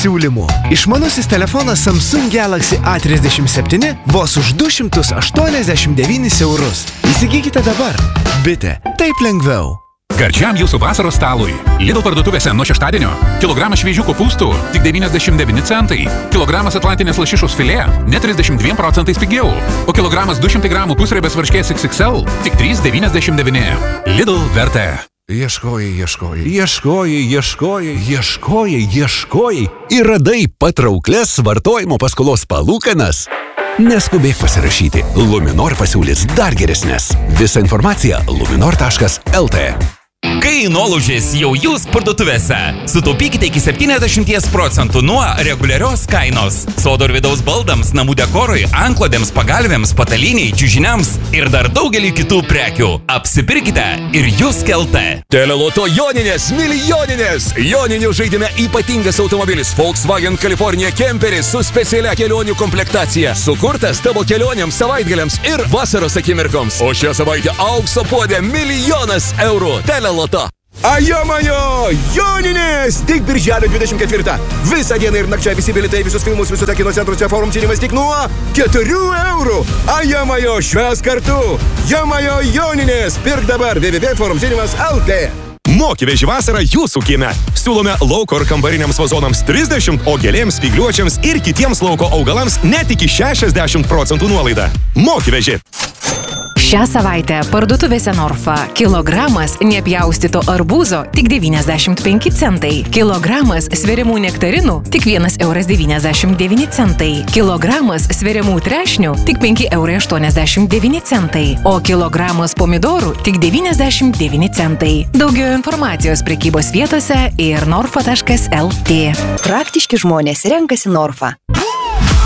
Siūlymų. Išmanusis telefonas Samsung Galaxy A37 vos už 289 eurus. Įsigykite dabar. Bitė. Taip lengviau. Gardžiam jūsų vasaros stalui. Lidl parduotuvėse nuo šeštadienio. Kilogramas šviežių kopūstų tik 99 centai. Kilogramas atlantinės lašišos filė net 32% pigiau. O kilogramas 200 gramų pusriebės varškės XXL tik 3,99. Lidl vertė. Ieškojai ir radai patrauklias vartojimo paskolos palūkanas? Neskubėk pasirašyti. Luminor pasiūlys dar geresnės. Visa informacija luminor.lt. Kai nuolaužės jau jūs parduotuvėse, sutaupykite iki 70% nuo reguliarios kainos. Sodo ir vidaus baldams, namų dekorui, antklodėms, pagalvėms, pataliniai, čiužiniams ir dar daugelį kitų prekių. Apsipirkite ir jūs kelte. Teleloto Joninės milijoninės. Joninių žaidime ypatingas automobilis Volkswagen California Kemperis su specialia kelionių komplektacija. Sukurtas tavo kelionėms, savaitgaliams ir vasaros akimirkoms. O šią savaitę aukso puodė 1 000 000 eurų. Teleloto. Ajomajo! Joninės! Tik birželio 24. Visą dieną ir nakčią visi bilietai, visus filmus, visose kino centruose, Forum Cinemas tik nuo 4 eurų. Ajomajo! Švęs kartu! Jomajo Joninės! Pirk dabar www.forumcinemas.lt. Moki vasarą jūsų kieme. Siūlome lauko ir kambariniams vazonams 30, o gėlėms, spygliuočiams ir kitiems lauko augalams net iki 60% nuolaida. Moki veži. Šią savaitę parduotuvėse Norfa. Kilogramas nepjaustyto arbūzo tik 95 centai. Kilogramas sveriamų nektarinų tik 1,99 eurai. Kilogramas sveriamų trešnių tik 5,89 eurai. O kilogramas pomidorų tik 99 centai. Daugiau informacijos prekybos vietose ir norfa.lt. Praktiški žmonės renkasi Norfa.